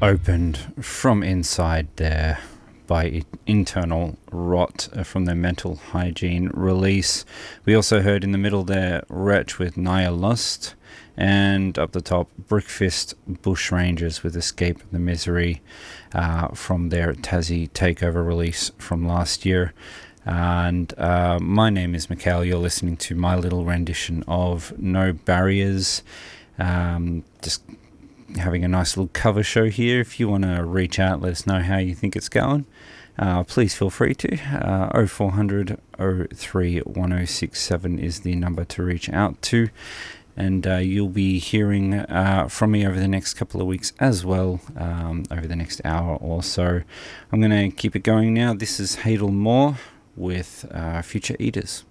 opened from inside there by internal rot from their mental hygiene release. We also heard in the middle there Wretch with Naya Lust, and up the top Brickfist Bushrangers with Escape the Misery from their Tassie Takeover release from last year. And my name is Mikhail. You're listening to my little rendition of No Barriers. Just having a nice little cover show here. If you want to reach out, let us know how you think it's going. Please feel free to. 0400 03 1067 is the number to reach out to. And you'll be hearing from me over the next couple of weeks as well, over the next hour or so. I'm going to keep it going now. This is Hadel Moore with Future Eaters.